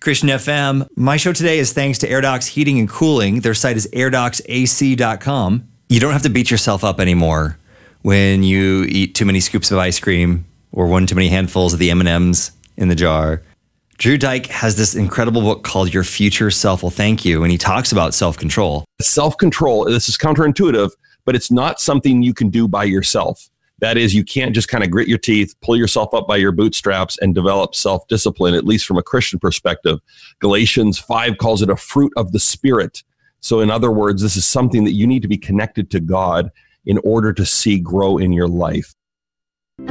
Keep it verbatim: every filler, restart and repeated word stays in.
Christian F M. My show today is thanks to AirDocs Heating and Cooling. Their site is air docs a c dot com. You don't have to beat yourself up anymore when you eat too many scoops of ice cream or one too many handfuls of the M and M's in the jar. Drew Dyke has this incredible book called Your Future Self Will Thank You, and he talks about self-control. Self-control, this is counterintuitive, but it's not something you can do by yourself. That is, you can't just kind of grit your teeth, pull yourself up by your bootstraps, and develop self-discipline, at least from a Christian perspective. Galatians five calls it a fruit of the Spirit. So in other words, this is something that you need to be connected to God in order to see grow in your life.